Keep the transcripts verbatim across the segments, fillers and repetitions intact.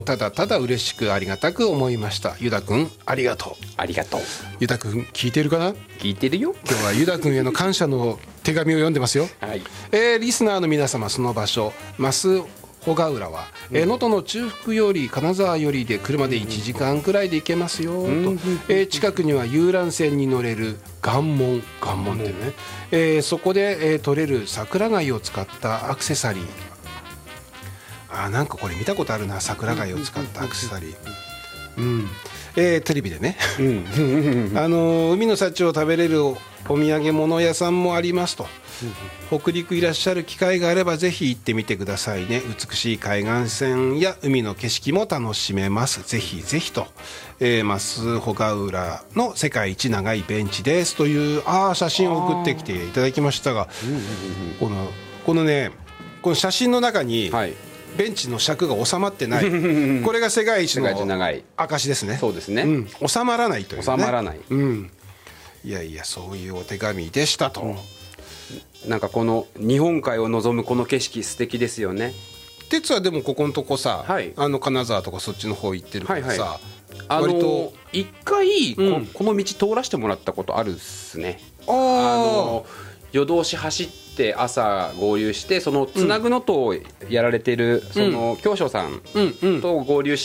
ただただ嬉しくありがたく思いました。ユダ君ありがとう。 ありがとう。 ユダ君聞いてるかな。 聞いてるよ。 今日はユダ君への感謝の手紙を読んでますよ。 はい。 えー、リスナーの皆様、その場所増穂ヶ浦は能登、うん、の中腹より金沢よりで車でいちじかんくらいで行けますよ、うん、と、えー、近くには遊覧船に乗れる岩門岩門ってね、えー、そこで、えー、取れる桜貝を使ったアクセサリー。あー、なんかこれ見たことあるな、桜貝を使ったアクセサリー。うん、えー、テレビでね、うん、あのー、海の幸を食べれるお土産物屋さんもありますと。北陸いらっしゃる機会があればぜひ行ってみてくださいね。美しい海岸線や海の景色も楽しめます。ぜひぜひと、えー、増穂ヶ浦の世界一長いベンチですというあ写真を送ってきていただきましたが、このこのね、この写真の中に、はい、ベンチの尺が収まってないこれが世界一の証ですね。 そうですね、 うん、収まらないというね。 収まらない、 うん、いやいや、そういうお手紙でしたと、うん。 なんかこの日本海を望むこの景色素敵ですよね。 鉄はでもここのとこさ、はい、あの金沢とかそっちの方行ってるからさ、はいはい、あの一回 こ,、うん、この道通らせてもらったことあるっすね。 あの夜通し走って朝合流して、そのつなぐのとやられてる、うん、その教師さんと合流して、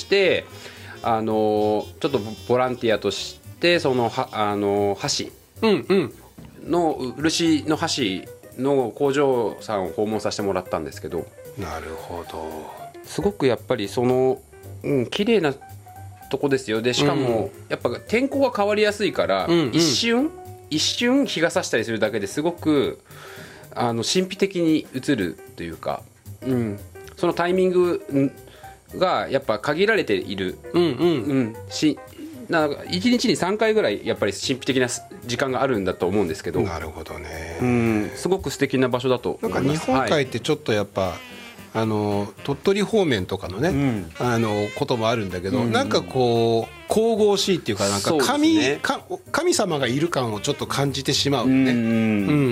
うんうん、あのちょっとボランティアとしてそのはあの橋、うんうんの漆の箸の工場さんを訪問させてもらったんですけど。 なるほど。 すごくやっぱりその、うん、綺麗なとこですよ。でしかも、うん、やっぱ天候が変わりやすいから、うんうん、一瞬一瞬日が差したりするだけですごくあの神秘的に映るというか、うん、そのタイミングがやっぱ限られている、うんうんうん、しなんかいちにちにさんかいぐらいやっぱり神秘的な時間があるんだと思うんですけど。 なるほどね、 うん、すごく素敵な場所だと思います。 なんか日本海ってちょっとやっぱ、はい、あの鳥取方面とかのね、うん、あのこともあるんだけど、うん、なんかこう神々しいっていうか、なんか 神,、ね、か神様がいる感をちょっと感じてしまうね。うん、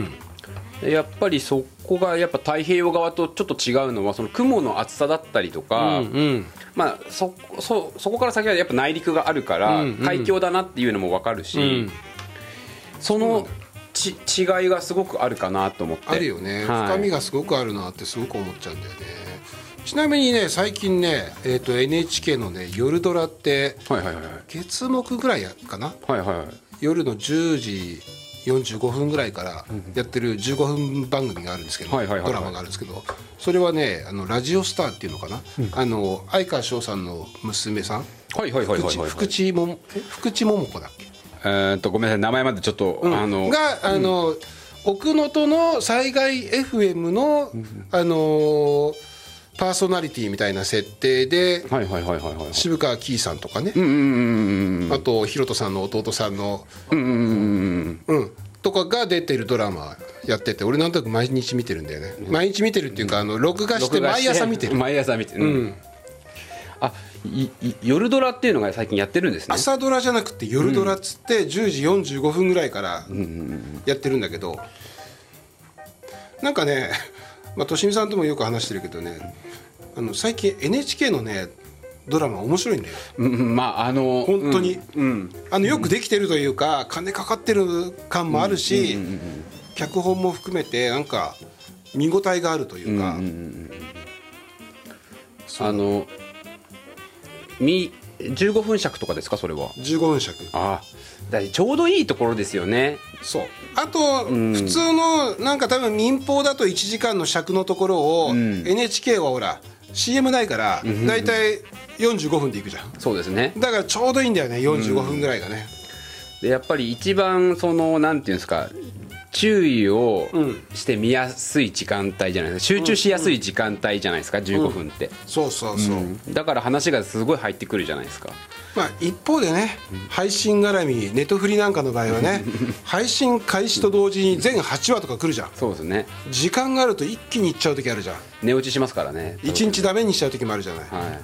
うん、やっぱりそこがやっぱ太平洋側とちょっと違うのはその雲の厚さだったりとか、うんうん、まあ、そ, そ, そこから先はやっぱ内陸があるから海峡だなっていうのも分かるし、うんうん、そのち違いがすごくあるかなと思って。 あるよね、はい、深みがすごくあるなってすごく思っちゃうんだよね。ちなみにね、最近ね、えー、と エヌエイチケー のね夜ドラって、はいはいはい、月木ぐらいかな、はいはいはい、夜のじゅうじよんじゅうごふんぐらいからやってるじゅうごふん番組があるんですけど、はいはいはいはい、ドラマがあるんですけど、それはね、あのラジオスターっていうのかな、うん、あの相川翔さんの娘さん、はいはいはいはい、福地も福地桃子だっけ、 えー、っとごめんなさい、名前までちょっと、うん、あのがあの、うん、奥能登の災害 エフエム の、うん、あのパーソナリティみたいな設定で、はいはいはいはいはい、渋川キーさんとかね、うんうんうんうん、あとひろとさんの弟さんの、うんうんうんうん、とかが出てるドラマやってて、俺なんとなく毎日見てるんだよね、うん、毎日見てるっていうか、あの録画して毎朝見てる、 毎朝見てる、うん、あ、いい夜ドラっていうのが最近やってるんですね。 朝ドラじゃなくて夜ドラっつって、じゅうじよんじゅうごふんぐらいからやってるんだけど、なんかね、まあ、としみさんともよく話してるけどね、あの最近 エヌエイチケー のねドラマ面白いんだよ、 うん、まああの本当に、うん、あのよくできてるというか、うん、金かかってる感もあるし、うんうんうんうん、脚本も含めてなんか見応えがあるというか、うんうんうん、 あのみじゅうごふん尺とかですか、それは。 じゅうごふん尺、 ああ、だちょうどいいところですよね。 そう、あと、うん、普通のなんか多分民放だといちじかんの尺のところを、うん、エヌエイチケー はほら シーエム ないからだいたいよんじゅうごふんでいくじゃん。 そうですね、 だからちょうどいいんだよね、よんじゅうごふんぐらいがね、 うん、でやっぱり一番そのなんていうんですか、注意をして見やすい時間帯じゃないですか、集中しやすい時間帯じゃないですか、じゅうごふんって、うん、 そうそうそう、うん、 だから話がすごい入ってくるじゃないですか。 まあ、一方でね、配信絡みネトフリなんかの場合はね配信開始と同時に全はちわとか来るじゃん。 そうですね、 時間があると一気にいっちゃう時あるじゃん。 寝落ちしますからね、 いちにちダメにしちゃう時もあるじゃない、 はい、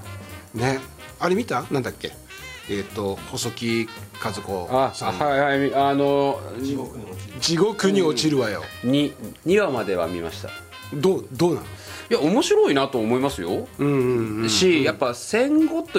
ね、あれ見た？なんだっけ、えー、と細木和子さん、 あ、はいはい、あの地獄に落ちる、地獄に落ちるわよ、 ににわまでは見ました。 どうどうなの？ いや面白いなと思いますよ、 うんうんうんうん、 しやっぱ戦後と